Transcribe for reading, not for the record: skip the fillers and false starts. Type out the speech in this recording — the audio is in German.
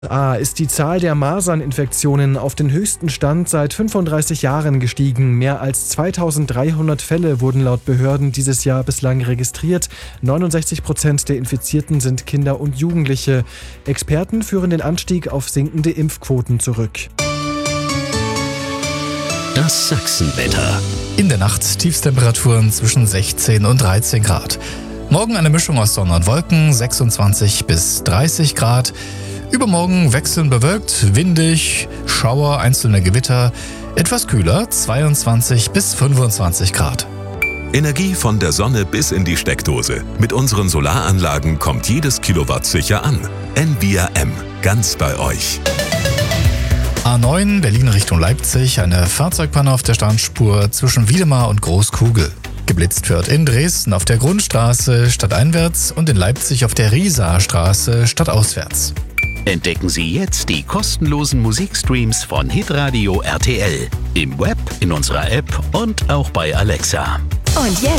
Ist die Zahl der Maserninfektionen auf den höchsten Stand seit 35 Jahren gestiegen. Mehr als 2300 Fälle wurden laut Behörden dieses Jahr bislang registriert. 69% der Infizierten sind Kinder und Jugendliche. Experten führen den Anstieg auf sinkende Impfquoten zurück. Das Sachsenwetter. In der Nacht Tiefstemperaturen zwischen 16 und 13 Grad. Morgen eine Mischung aus Sonne und Wolken, 26 bis 30 Grad. Übermorgen wechselnd bewölkt, windig, Schauer, einzelne Gewitter. Etwas kühler, 22 bis 25 Grad. Energie von der Sonne bis in die Steckdose. Mit unseren Solaranlagen kommt jedes Kilowatt sicher an. Envia M, ganz bei euch. A9 Berlin Richtung Leipzig, eine Fahrzeugpanne auf der Standspur zwischen Wiedemar und Großkugel. Geblitzt wird in Dresden auf der Grundstraße stadteinwärts und in Leipzig auf der Riesastraße stadtauswärts. Entdecken Sie jetzt die kostenlosen Musikstreams von Hitradio RTL. Im Web, in unserer App und auch bei Alexa. Und jetzt